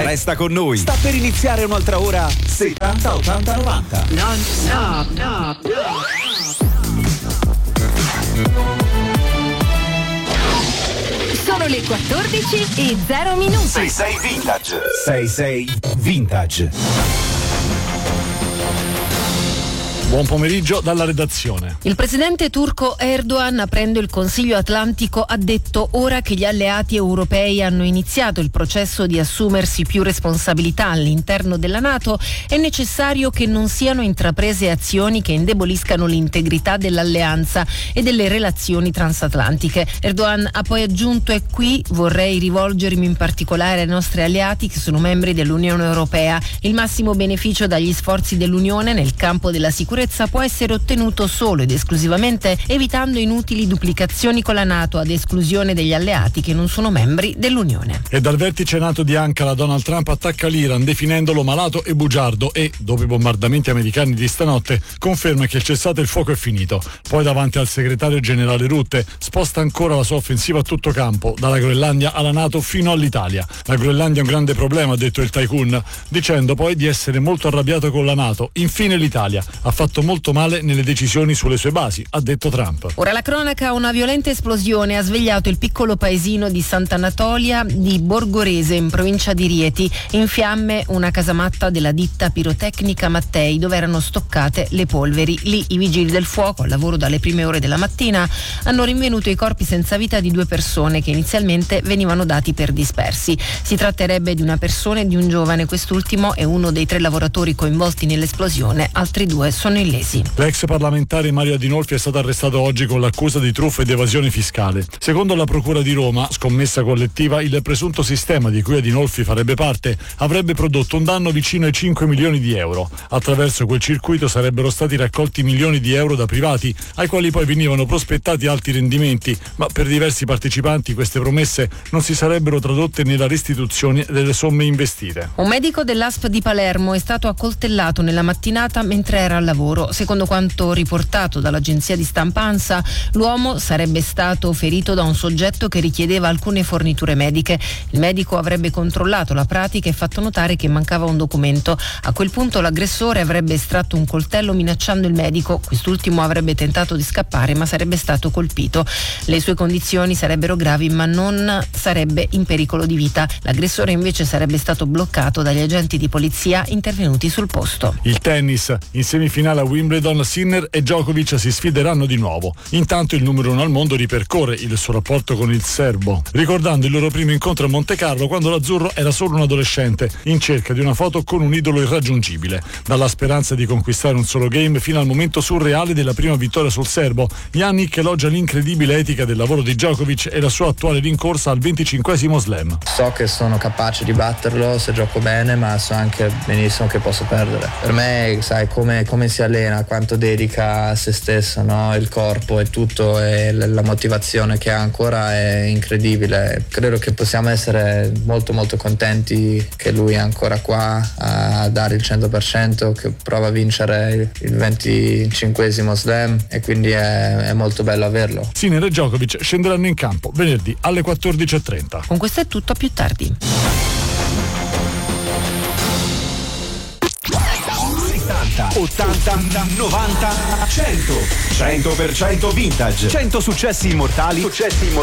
Resta con noi. Sta per iniziare un'altra ora 70 80 90. Non stop, no. Sono le 14 e 0 minuti. 66 Vintage. 66 Vintage. Buon pomeriggio dalla redazione. Il presidente turco Erdogan, aprendo il Consiglio Atlantico, ha detto: ora che gli alleati europei hanno iniziato il processo di assumersi più responsabilità all'interno della NATO, è necessario che non siano intraprese azioni che indeboliscano l'integrità dell'alleanza e delle relazioni transatlantiche. Erdogan ha poi aggiunto: e qui vorrei rivolgermi in particolare ai nostri alleati che sono membri dell'Unione Europea. Il massimo beneficio dagli sforzi dell'Unione nel campo della sicurezza può essere ottenuto solo ed esclusivamente evitando inutili duplicazioni con la NATO, ad esclusione degli alleati che non sono membri dell'Unione. E dal vertice NATO di Ankara, Donald Trump attacca l'Iran definendolo malato e bugiardo e, dopo i bombardamenti americani di stanotte, conferma che il cessate il fuoco è finito. Poi davanti al segretario generale Rutte sposta ancora la sua offensiva a tutto campo, dalla Groenlandia alla NATO fino all'Italia. La Groenlandia è un grande problema, ha detto il tycoon, dicendo poi di essere molto arrabbiato con la NATO. Infine l'Italia ha fatto molto male nelle decisioni sulle sue basi, ha detto Trump. Ora la cronaca: una violenta esplosione ha svegliato il piccolo paesino di Sant'Anatolia di Borgorese, in provincia di Rieti. In fiamme una casamatta della ditta pirotecnica Mattei, dove erano stoccate le polveri. Lì i vigili del fuoco, al lavoro dalle prime ore della mattina, hanno rinvenuto i corpi senza vita di 2 persone che inizialmente venivano dati per dispersi. Si tratterebbe di una persona e di un giovane. Quest'ultimo è uno dei 3 lavoratori coinvolti nell'esplosione, altri 2 sono illesi. L'ex parlamentare Mario Adinolfi è stato arrestato oggi con l'accusa di truffa ed evasione fiscale. Secondo la Procura di Roma, scommessa collettiva, il presunto sistema di cui Adinolfi farebbe parte avrebbe prodotto un danno vicino ai 5 milioni di euro. Attraverso quel circuito sarebbero stati raccolti milioni di euro da privati, ai quali poi venivano prospettati alti rendimenti, ma per diversi partecipanti queste promesse non si sarebbero tradotte nella restituzione delle somme investite. Un medico dell'ASP di Palermo è stato accoltellato nella mattinata mentre era al lavoro. Secondo quanto riportato dall'agenzia di stampa ANSA, l'uomo sarebbe stato ferito da un soggetto che richiedeva alcune forniture mediche. Il medico avrebbe controllato la pratica e fatto notare che mancava un documento. A quel punto l'aggressore avrebbe estratto un coltello minacciando il medico. Quest'ultimo avrebbe tentato di scappare, ma sarebbe stato colpito. Le sue condizioni sarebbero gravi, ma non sarebbe in pericolo di vita. L'aggressore invece sarebbe stato bloccato dagli agenti di polizia intervenuti sul posto. Il tennis: in semifinale a Wimbledon, Sinner e Djokovic si sfideranno di nuovo. Intanto il numero 1 al mondo ripercorre il suo rapporto con il serbo, ricordando il loro primo incontro a Montecarlo quando l'azzurro era solo un adolescente in cerca di una foto con un idolo irraggiungibile. Dalla speranza di conquistare un solo game fino al momento surreale della prima vittoria sul serbo, Jannik elogia l'incredibile etica del lavoro di Djokovic e la sua attuale rincorsa al 25° slam. So che sono capace di batterlo se gioco bene, ma so anche benissimo che posso perdere. Per me, sai, come si allena, quanto dedica a se stesso, no? Il corpo e tutto, e la motivazione che ha ancora è incredibile. Credo che possiamo essere molto molto contenti che lui è ancora qua a dare il 100%, che prova a vincere il 25° slam, e quindi è molto bello averlo. Sinner e Djokovic scenderanno in campo venerdì alle 14:30. Con questo è tutto, a più tardi. 80, 90, 100. 100% vintage. 100 successi immortali